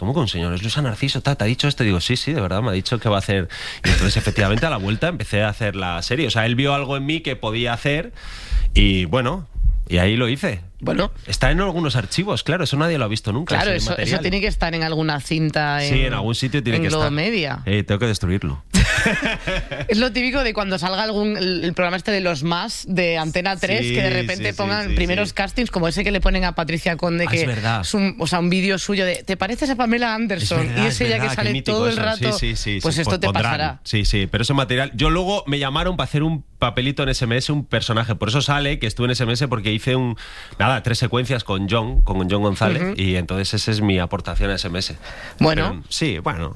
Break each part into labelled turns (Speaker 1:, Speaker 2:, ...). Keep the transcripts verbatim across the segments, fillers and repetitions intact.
Speaker 1: ¿cómo que un señor? Es Luisa Narciso, ¿te ha dicho esto? Y digo, sí, sí, de verdad, me ha dicho que va a hacer... Y entonces, efectivamente, a la vuelta empecé a hacer la serie. O sea, él vio algo en mí que podía hacer y, bueno, y ahí lo hice.
Speaker 2: Bueno,
Speaker 1: está en algunos archivos, claro, eso nadie lo ha visto nunca.
Speaker 2: Claro, eso, eso tiene que estar en alguna cinta. En,
Speaker 1: sí, en algún sitio tiene
Speaker 2: en
Speaker 1: que
Speaker 2: Globo
Speaker 1: estar.
Speaker 2: Media.
Speaker 1: Eh, tengo que destruirlo.
Speaker 2: Es lo típico de cuando salga algún el, el programa este de los más de Antena tres, sí, que de repente
Speaker 1: sí,
Speaker 2: pongan
Speaker 1: sí, sí,
Speaker 2: primeros
Speaker 1: sí.
Speaker 2: castings como ese que le ponen a Patricia Conde,
Speaker 1: ah,
Speaker 2: que
Speaker 1: es, verdad.
Speaker 2: es un, o sea, un vídeo suyo de ¿te pareces a Pamela Anderson?
Speaker 1: Es verdad,
Speaker 2: y es ella que sale todo el
Speaker 1: eso.
Speaker 2: rato.
Speaker 1: Sí, sí, sí,
Speaker 2: pues
Speaker 1: sí,
Speaker 2: esto te
Speaker 1: pondrán.
Speaker 2: pasará.
Speaker 1: Sí, sí, pero ese material. Yo luego me llamaron para hacer un papelito en S M S, un personaje. Por eso sale que estuve en S M S porque hice un nada, tres secuencias con John, con John González, uh-huh. y entonces esa es mi aportación a S M S.
Speaker 2: Bueno.
Speaker 1: Pero, sí, bueno.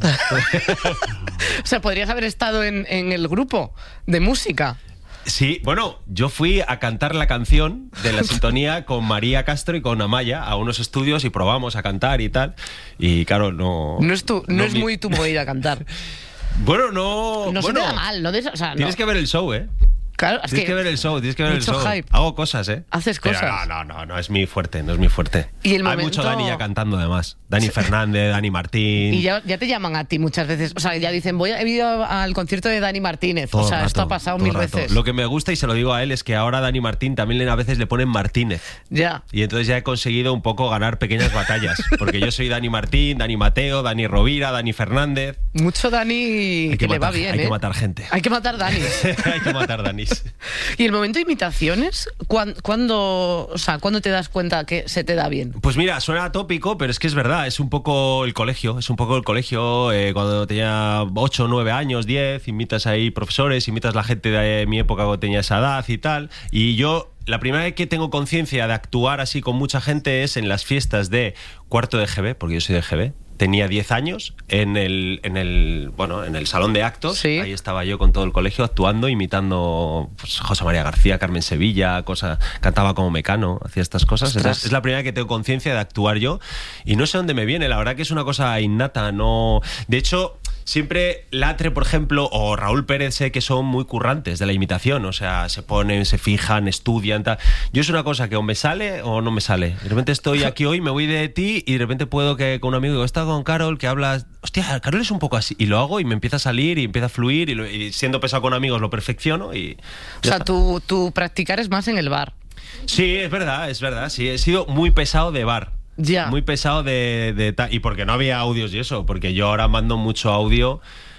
Speaker 2: O sea, podrías haber estado en, en el grupo de música.
Speaker 1: Sí, bueno, yo fui a cantar la canción de la sintonía con María Castro y con Amaya a unos estudios y probamos a cantar y tal. Y claro, no...
Speaker 2: No es, tu, no
Speaker 1: no
Speaker 2: es
Speaker 1: mi...
Speaker 2: muy tu movida cantar.
Speaker 1: Bueno, no...
Speaker 2: No
Speaker 1: bueno,
Speaker 2: se te da mal, ¿no? De, o sea,
Speaker 1: tienes
Speaker 2: no.
Speaker 1: que ver el show, ¿eh?
Speaker 2: Claro, es
Speaker 1: tienes
Speaker 2: que,
Speaker 1: que ver el show, tienes que ver el show.
Speaker 2: Hype.
Speaker 1: Hago cosas, ¿eh?
Speaker 2: Haces
Speaker 1: Pero
Speaker 2: cosas.
Speaker 1: no, no, no, no es mi fuerte, no es mi fuerte.
Speaker 2: Y el
Speaker 1: Hay
Speaker 2: momento...
Speaker 1: mucho Dani ya cantando, además. Dani Fernández, Dani Martín.
Speaker 2: Y ya, ya te llaman a ti muchas veces. O sea, ya dicen, voy a, he ido al concierto de Dani Martínez.
Speaker 1: Todo
Speaker 2: o sea,
Speaker 1: rato,
Speaker 2: esto ha pasado mil
Speaker 1: rato.
Speaker 2: veces.
Speaker 1: Lo que me gusta, y se lo digo a él, es que ahora Dani Martín también le, a veces le ponen Martínez.
Speaker 2: Ya.
Speaker 1: Y entonces ya he conseguido un poco ganar pequeñas batallas. Porque yo soy Dani Martín, Dani Mateo, Dani Rovira, Dani Fernández.
Speaker 2: Mucho Dani que, que
Speaker 1: matar,
Speaker 2: le va bien,
Speaker 1: Hay
Speaker 2: ¿eh?
Speaker 1: que matar gente.
Speaker 2: Hay que matar Danis.
Speaker 1: Hay que matar Danis.
Speaker 2: Y el momento de imitaciones, ¿cuándo, cuándo, o sea, ¿cuándo te das cuenta que se te da bien?
Speaker 1: Pues mira, suena tópico, pero es que es verdad, es un poco el colegio, es un poco el colegio, eh, cuando tenía ocho, nueve años, diez, imitas ahí profesores, imitas la gente de mi época cuando tenía esa edad y tal, y yo... La primera vez que tengo conciencia de actuar así con mucha gente es en las fiestas de cuarto de G B, porque yo soy de G B. Tenía diez años en el, en el, bueno, en el salón de actos.
Speaker 2: Sí.
Speaker 1: Ahí estaba yo con todo el colegio actuando, imitando pues, José María García, Carmen Sevilla, cosa, cantaba como Mecano, hacía estas cosas. Es, es la primera vez que tengo conciencia de actuar yo y no sé dónde me viene. La verdad que es una cosa innata. No, de hecho, siempre Latre, por ejemplo, o Raúl Pérez, sé que son muy currantes de la imitación. O sea, se ponen, se fijan, estudian, tal. Yo es una cosa que o me sale o no me sale. De repente estoy aquí hoy, me voy de ti y de repente puedo que con un amigo digo, está con Carol, que hablas, hostia, Carol es un poco así, y lo hago y me empieza a salir y empieza a fluir y, lo, y siendo pesado con amigos lo perfecciono y...
Speaker 2: O sea, tú, tú practicar es más en el bar.
Speaker 1: Sí, es verdad, es verdad, sí, he sido muy pesado de bar.
Speaker 2: Ya.
Speaker 1: Muy pesado de, de, de... Y porque no había audios y eso, porque yo ahora mando mucho audio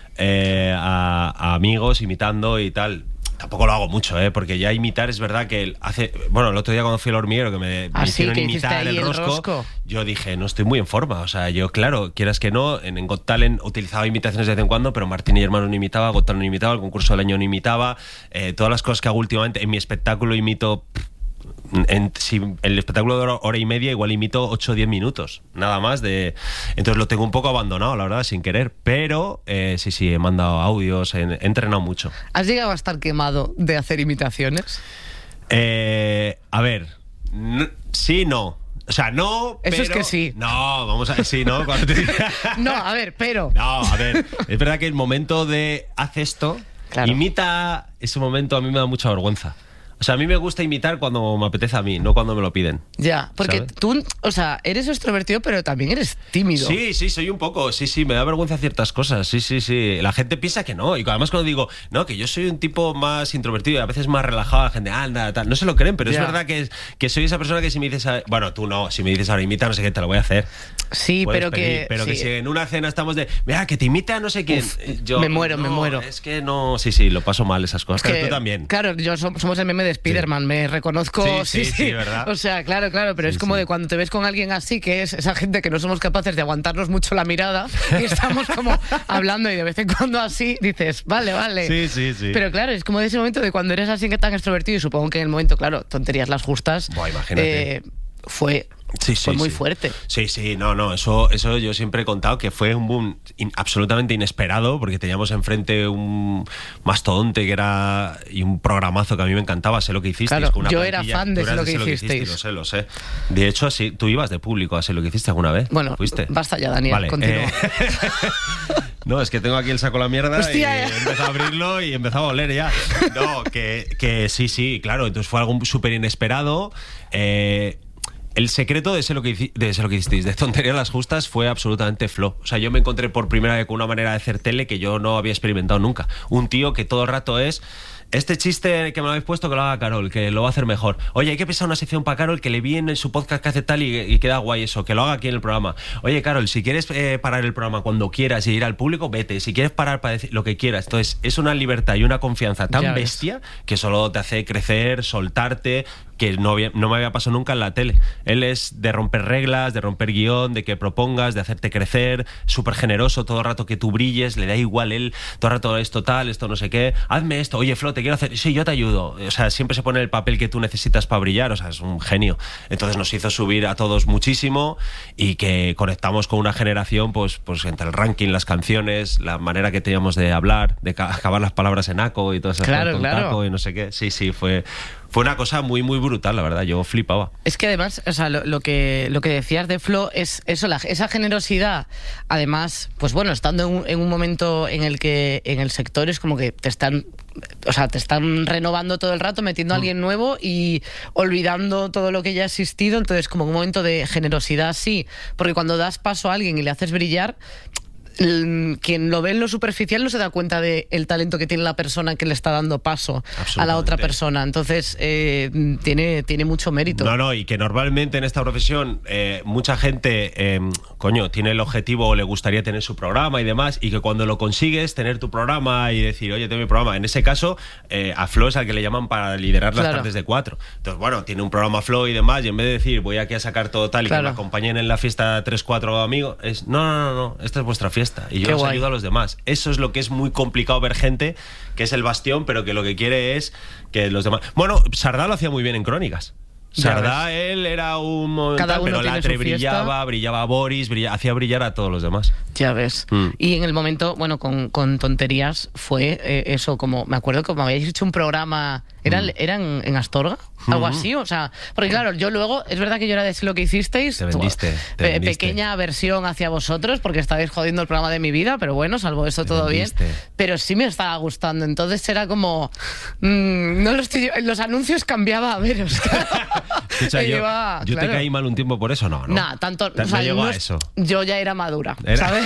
Speaker 1: eh, a, a amigos imitando y tal. Tampoco lo hago mucho, ¿eh? Porque ya imitar es verdad que hace... Bueno, el otro día cuando fui al hormiguero que me,
Speaker 2: ah,
Speaker 1: me
Speaker 2: sí,
Speaker 1: hicieron
Speaker 2: que
Speaker 1: imitar el,
Speaker 2: el
Speaker 1: rosco,
Speaker 2: rosco,
Speaker 1: yo dije, no estoy muy en forma. O sea, yo, claro, quieras que no, en, en Got Talent utilizaba imitaciones de vez en cuando, pero Martín y Hermano no imitaba, Got Talent no imitaba, el concurso del año no imitaba, eh, todas las cosas que hago últimamente, en mi espectáculo imito... En, si el espectáculo de hora y media igual imito ocho o diez minutos nada más de entonces lo tengo un poco abandonado la verdad sin querer pero eh, sí sí he mandado audios he, he entrenado mucho.
Speaker 2: ¿Has llegado a estar quemado de hacer imitaciones?
Speaker 1: Eh, a ver no, sí no o sea no
Speaker 2: eso
Speaker 1: pero,
Speaker 2: es que sí
Speaker 1: no vamos a sí no Cuando te...
Speaker 2: no a ver pero
Speaker 1: no a ver es verdad que el momento de haz esto claro. Imita ese momento a mí me da mucha vergüenza. O sea, a mí me gusta imitar cuando me apetece a mí, no cuando me lo piden.
Speaker 2: Ya, porque ¿sabes? Tú, o sea, eres extrovertido, pero también eres tímido.
Speaker 1: Sí, sí, soy un poco, sí, sí, me da vergüenza ciertas cosas, sí, sí, sí. La gente piensa que no, y además cuando digo, no, que yo soy un tipo más introvertido y a veces más relajado, la gente, anda, tal, no se lo creen, pero ya. Es verdad que, que soy esa persona que si me dices, bueno, tú no, si me dices ahora imita, no sé qué, te lo voy a hacer.
Speaker 2: Sí,
Speaker 1: puedes
Speaker 2: pero
Speaker 1: pedir,
Speaker 2: que...
Speaker 1: Pero
Speaker 2: sí.
Speaker 1: que si en una cena estamos de, mira, que te imita no sé quién.
Speaker 2: Uf,
Speaker 1: yo,
Speaker 2: me muero,
Speaker 1: no,
Speaker 2: me muero.
Speaker 1: Es que no, sí, sí, lo paso mal esas cosas,
Speaker 2: es
Speaker 1: pero
Speaker 2: que,
Speaker 1: tú también.
Speaker 2: Claro, yo somos el meme de Spiderman, sí. Me reconozco,
Speaker 1: sí, sí,
Speaker 2: sí,
Speaker 1: sí, sí, ¿verdad?
Speaker 2: O sea, claro, claro, pero sí, es como sí. De cuando te ves con alguien así, que es esa gente que no somos capaces de aguantarnos mucho la mirada y estamos como hablando y de vez en cuando así dices, vale, vale.
Speaker 1: Sí, sí, sí.
Speaker 2: Pero claro, es como de ese momento de cuando eres así que tan extrovertido y supongo que en el momento, claro, tonterías las justas.
Speaker 1: Buah, imagínate.
Speaker 2: Eh, fue...
Speaker 1: Sí, sí,
Speaker 2: fue muy
Speaker 1: sí.
Speaker 2: fuerte.
Speaker 1: Sí, sí, no, no, eso, eso yo siempre he contado que fue un boom in, absolutamente inesperado porque teníamos enfrente un mastodonte que era y un programazo que a mí me encantaba, sé lo que hicisteis.
Speaker 2: Claro,
Speaker 1: con una
Speaker 2: yo
Speaker 1: plantilla.
Speaker 2: era fan de sé lo que,
Speaker 1: que
Speaker 2: hicisteis.
Speaker 1: Lo sé, lo sé. De hecho, sí, tú ibas de público a sé lo que hiciste alguna vez.
Speaker 2: Bueno,
Speaker 1: ¿fuiste?
Speaker 2: Basta ya, Daniel,
Speaker 1: vale,
Speaker 2: continúa.
Speaker 1: Eh... No, es que tengo aquí el saco de la mierda.
Speaker 2: Hostia,
Speaker 1: y
Speaker 2: ya.
Speaker 1: empezó a abrirlo y empezó a oler ya. No, que, que sí, sí, claro, entonces fue algo súper inesperado. Eh... el secreto de ser lo que, de ser lo que hicisteis, de Tonterías las Justas, fue absolutamente flow. O sea, yo me encontré por primera vez con una manera de hacer tele que yo no había experimentado nunca. Un tío que todo el rato es... Este chiste que me lo habéis puesto, que lo haga Carol, que lo va a hacer mejor. Oye, hay que pensar una sección para Carol que le vi en su podcast que hace tal y, y queda guay eso, que lo haga aquí en el programa. Oye, Carol, si quieres eh, parar el programa cuando quieras y ir al público, vete. Si quieres parar para decir lo que quieras. Entonces, es una libertad y una confianza tan bestia que solo te hace crecer, soltarte, que no, había, no me había pasado nunca en la tele. Él es de romper reglas, de romper guión, de que propongas, de hacerte crecer, súper generoso, todo el rato que tú brilles, le da igual él, todo el rato esto tal, esto no sé qué, hazme esto, oye Flo, te quiero hacer, sí, yo te ayudo. O sea, siempre se pone el papel que tú necesitas para brillar, o sea, es un genio. Entonces nos hizo subir a todos muchísimo y que conectamos con una generación, pues, pues entre el ranking, las canciones, la manera que teníamos de hablar, de acabar las palabras en aco y todo eso,
Speaker 2: claro,
Speaker 1: con
Speaker 2: claro.
Speaker 1: taco y no sé qué. Sí, sí, fue... Fue una cosa muy, muy brutal, la verdad. Yo flipaba.
Speaker 2: Es que además, o sea, lo, lo que lo que decías de Flo es eso, la, esa generosidad. Además, pues bueno, estando en un, en un momento en el que en el sector es como que te están... O sea, te están renovando todo el rato, metiendo a alguien nuevo y olvidando todo lo que ya ha existido. Entonces, como un momento de generosidad, sí. Porque cuando das paso a alguien y le haces brillar... quien lo ve en lo superficial no se da cuenta del talento que tiene la persona que le está dando paso a la otra persona. Entonces eh, tiene, tiene mucho mérito.
Speaker 1: No, no, y que normalmente en esta profesión eh, mucha gente eh, coño, tiene el objetivo o le gustaría tener su programa y demás, y que cuando lo consigues, tener tu programa y decir, oye, tengo mi programa, en ese caso eh, a Flo es al que le llaman para liderar las
Speaker 2: claro.
Speaker 1: tardes de cuatro. Entonces, bueno, tiene un programa Flo y demás, y en vez de decir, voy aquí a sacar todo tal y claro. que me acompañen en la fiesta tres, cuatro amigos, es, no, no, no, no, esta es vuestra fiesta. Y yo Qué os guay. ayudo a los demás. Eso es lo que es muy complicado ver gente que es el bastión, pero que lo que quiere es que los demás... Bueno, Sardá lo hacía muy bien en Crónicas. Sardá, él era un momental, pero Latre brillaba, brillaba Boris, brilla, hacía brillar a todos los demás.
Speaker 2: Ya ves. Mm. Y en el momento, bueno, con, con Tonterías fue eh, eso, como me acuerdo que me habíais hecho un programa, ¿era, mm. ¿era en, en Astorga? Algo mm. así, o sea, porque claro, yo luego, es verdad que yo era de lo que hicisteis,
Speaker 1: te vendiste, te
Speaker 2: pe
Speaker 1: vendiste.
Speaker 2: pequeña versión hacia vosotros, porque estabais jodiendo el programa de mi vida, pero bueno, salvo eso
Speaker 1: te
Speaker 2: todo
Speaker 1: vendiste.
Speaker 2: bien, pero sí me estaba gustando, entonces era como, mmm, no lo estoy, los anuncios cambiaba a veros.
Speaker 1: Escucha, yo, lleva, yo claro. te caí mal un tiempo por eso, no, ¿no?
Speaker 2: Nah, tanto,
Speaker 1: no,
Speaker 2: o sea,
Speaker 1: llegó
Speaker 2: no
Speaker 1: a eso.
Speaker 2: Yo ya era madura,
Speaker 1: ¿Era?
Speaker 2: ¿sabes?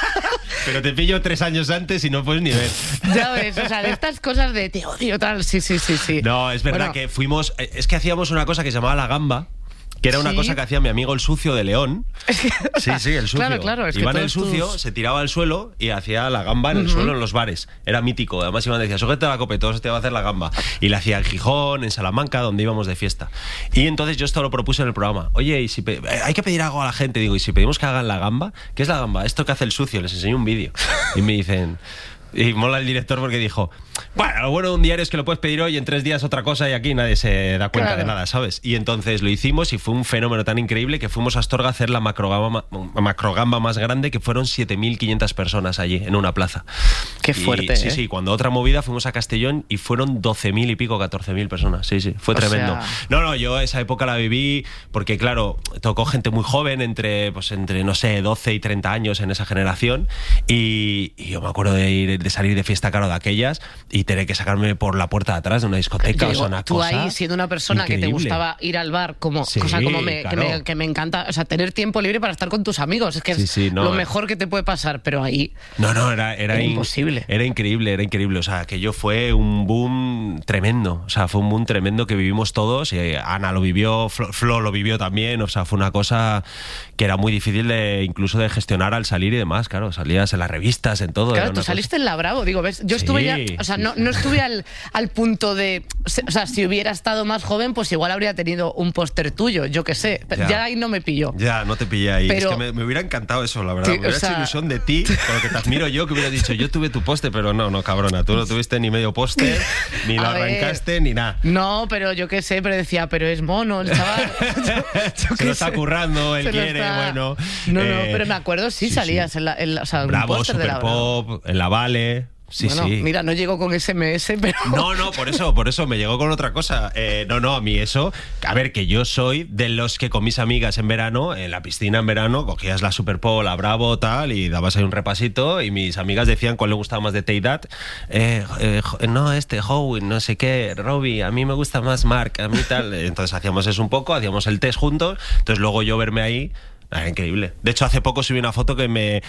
Speaker 1: Pero te pillo tres años antes y no puedes ni ver.
Speaker 2: Ya ves, o sea, de estas cosas de te odio tal, sí, sí, sí, sí.
Speaker 1: No, es verdad bueno. que fuimos, es que hacíamos una cosa que se llamaba La Gamba, que era una sí. cosa que hacía mi amigo el sucio de León.
Speaker 2: Es que, o sea,
Speaker 1: sí, sí, el sucio.
Speaker 2: Claro, claro. Es
Speaker 1: Iban
Speaker 2: que
Speaker 1: el sucio,
Speaker 2: tus...
Speaker 1: se tiraba al suelo y hacía la gamba en el uh-huh. suelo en los bares. Era mítico. Además Iván decía, sujeta la copa y todos te va a hacer la gamba. Y la hacía en Gijón, en Salamanca, donde íbamos de fiesta. Y entonces yo esto lo propuse en el programa. Oye, y si hay que pedir algo a la gente. Digo, y si pedimos que hagan la gamba, ¿qué es la gamba? Esto que hace el sucio. Les enseño un vídeo. Y me dicen... Y mola el director porque dijo, bueno, lo bueno de un diario es que lo puedes pedir hoy, en tres días otra cosa y aquí nadie se da cuenta claro. de nada, ¿sabes? Y entonces lo hicimos y fue un fenómeno tan increíble que fuimos a Astorga a hacer la macrogamba, macrogamba más grande, que fueron siete mil quinientas personas allí, en una plaza.
Speaker 2: Qué fuerte,
Speaker 1: y, Sí,
Speaker 2: ¿eh?
Speaker 1: sí, cuando otra movida fuimos a Castellón y fueron doce mil y pico, catorce mil personas. Sí, sí, fue o tremendo.
Speaker 2: Sea...
Speaker 1: No, no, yo esa época la viví porque, claro, tocó gente muy joven, entre, pues, entre no sé, doce y treinta años en esa generación y, y yo me acuerdo de, ir, de salir de fiesta caro de aquellas y tener que sacarme por la puerta de atrás de una discoteca.
Speaker 2: Digo,
Speaker 1: o sea, una
Speaker 2: tú
Speaker 1: cosa
Speaker 2: ahí siendo una persona
Speaker 1: increíble.
Speaker 2: Que te gustaba ir al bar, como
Speaker 1: sí,
Speaker 2: cosa como me,
Speaker 1: claro.
Speaker 2: que, me, que me encanta, o sea, tener tiempo libre para estar con tus amigos, es que
Speaker 1: sí,
Speaker 2: es
Speaker 1: sí, no,
Speaker 2: lo mejor que te puede pasar, pero ahí
Speaker 1: no, no, era, era,
Speaker 2: era
Speaker 1: in,
Speaker 2: imposible.
Speaker 1: Era increíble, era increíble, o sea, aquello fue un boom tremendo, o sea, fue un boom tremendo que vivimos todos, y Ana lo vivió, Flo, Flo lo vivió también, o sea, fue una cosa que era muy difícil de incluso de gestionar al salir y demás, claro, salías en las revistas, en todo.
Speaker 2: Claro, tú saliste cosa... en la Bravo, digo, ves, yo
Speaker 1: sí,
Speaker 2: estuve ya, o sea, no, no estuve al, al punto de, o sea, si hubiera estado más joven, pues igual habría tenido un póster tuyo, yo qué sé, ya. ya ahí no me pilló.
Speaker 1: Ya, no te pillé ahí,
Speaker 2: pero,
Speaker 1: es que me, me hubiera encantado eso, la verdad,
Speaker 2: sí,
Speaker 1: me hubiera
Speaker 2: o sea,
Speaker 1: hecho ilusión de ti, con lo que te admiro yo, que hubiera dicho, yo tuve tu póster, pero no, no, cabrona, tú no tuviste ni medio póster, ni lo arrancaste, ver, ni nada.
Speaker 2: No, pero yo qué sé, pero decía, pero es mono, el chaval. yo, yo
Speaker 1: Se lo está sé. currando, él Se quiere, bueno.
Speaker 2: No,
Speaker 1: eh,
Speaker 2: no, pero me acuerdo, sí, sí salías sí. en la, en la o sea,
Speaker 1: Bravo,
Speaker 2: un póster de la
Speaker 1: Super Pop, en la Vale. Sí,
Speaker 2: bueno,
Speaker 1: sí.
Speaker 2: Mira, no llego con S M S, pero...
Speaker 1: No, no, por eso, por eso me llegó con otra cosa. Eh, no, no, a mí eso... A ver, que yo soy de los que con mis amigas en verano, en la piscina en verano, cogías la Super Bowl, la Bravo, tal, y dabas ahí un repasito, y mis amigas decían cuál le gustaba más de Teidat. Eh, eh, no, este, Howie, no sé qué, Robbie, a mí me gusta más Mark, a mí tal. Entonces hacíamos eso un poco, hacíamos el test juntos, entonces luego yo verme ahí... Era increíble. De hecho, hace poco subí una foto que me,